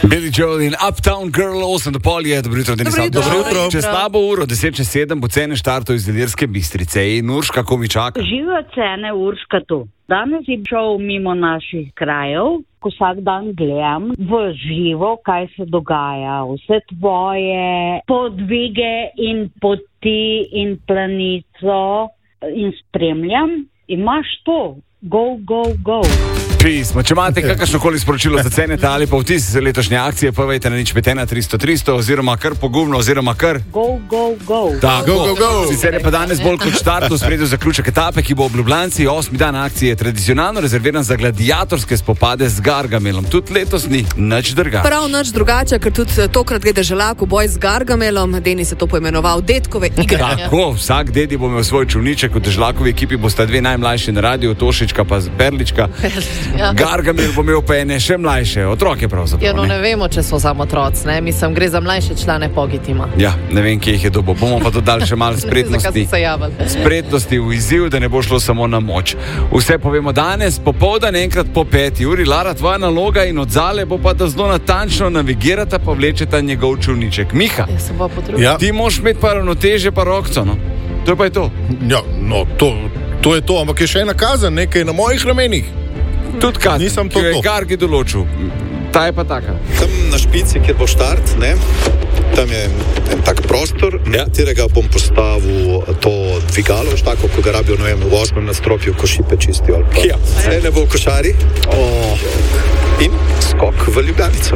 Billy Joel in Uptown Girl, 8:30 je, dobro jutro, Denis. Dobro jutro. Čez slabo uro, 10:07, bo Cene štartov iz Ilirske Bistrice. In Urška, ko mi čaka? Živijo Cene, Urška tu. Danes je šel mimo naših krajev, ko vsak dan gledam v živo, kaj se dogaja. Vse tvoje podvige in poti in planico in spremljam. Imaš to. Go, go, go. Pismo. Če imate kakršnokoli sporočilo za Ceneta ali pa vtis letošnje akcije, povejte na 051 oziroma kar pogumno oziroma kar go, go, go. Tako, Go, go, go. Sicer je pa danes bolj kot štartno spredu zaključek etape, ki bo v Ljubljanci. 8. dan akcije je tradicionalno rezerviran za gladiatorske spopade z Gargamelom. Tudi letos ni nič drugače. Prav nič drugače, ker tudi tokrat gre Deželak v boj z Gargamelom. Denis je to poimenoval detkove igre. Tako, vsak dedi bo imel svoj čolniček. V Deželakovi ekipi bosta dve najmlajši na radiju, Tošička pa Berlička. Ja. Gargamel bo imel pa ene še mlajše, otroke pravzaprav. Ja, no ne vemo, če so samo otroci, ne? Mislim, gre za mlajše člane Pogitima. Ja, ne vem, kje jih je dobo. Bomo pa dodali še malo spretnosti. Spretnosti v izziv, da ne bo šlo samo na moč. Vse povemo danes, popoldan, enkrat po 5 uri. Lara, tvoja naloga in odzale bo pa, da zelo natančno navigirata pa vlečeta njegov čolniček. Miha, Ja, se bo potrudil. Ja. ti moš imeti pa ravnoteže pa rokco, no? To pa je to. Ja, no, to je to, ampak je še ena kazen, nekaj na mojih ramenih. Tudi kazen, Nisem to ki jo je to. Gargi določil. Ta je pa taka. Tam na špici, kjer bo štart, ne, tam je en tak prostor, na katerega bom postavil to dvigalo, tako, ko ga rabijo, ne vem, v 8. nadstropju, ko šipe čistijo. Ali pa. Ja. Vse ne bo v košari. In skok v Ljubljanico.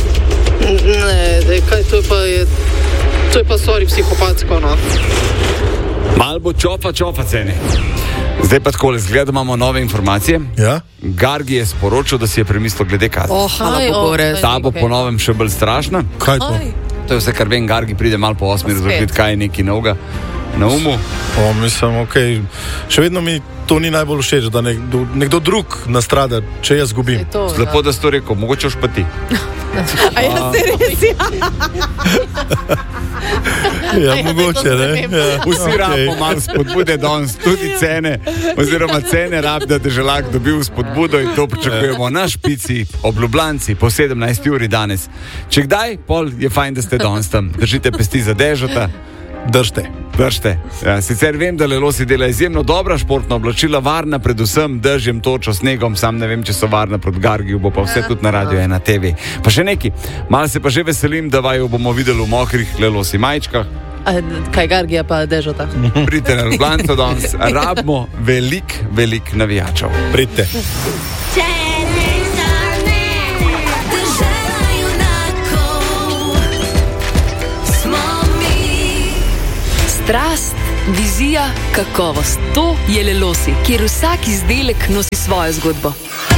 Ne, kaj to je pa sorry psihopatsko, no. Mal bo čofa Cene. Zdaj pa takole, zgleda, imamo nove informacije. Ja? Gargi je sporočil, da si je premislil glede kazni. Hvala Bogu, res. Ta bo po novem še bolj strašna. Kaj to? To je vse, kar vem, Gargi pride malo po 8. razložiti, kaj je neki novega na umu. Mislim, okej. Še vedno mi to ni najbolj všeč, da nekdo drug nastrada, če jaz zgubim. Lepo, da si to rekel, mogoče už pa ti. A ja, se res je. Ja, mogoče, ne? Ja, Vsi rabimo malo spodbude danes, tudi Cene, oziroma Cene rab, da Deželak dobil spodbudo in to pričakujemo na špici ob Ljubljanci po 17. uri danes. Če kdaj, pol je fajn, da ste danes tam. Držite pesti za Dežota. Držte. Ja, sicer vem, da Lelosi dela izjemno dobra športna oblačila, varna predvsem dežjem, točo, snegom, sam ne vem, če so varna proti Gargiju, bo pa vse tudi na radio na TV. Pa še neki, malo se pa že veselim, da vaju bomo videli v mokrih Lelosi majčkah. Kaj Gargija pa Dežota? Pridite na Ljubljanco danes, rabimo velik navijačev. Pridite. Strast, vizija, kakovost. To je Lelosi, kjer vsak izdelek nosi svojo zgodbo.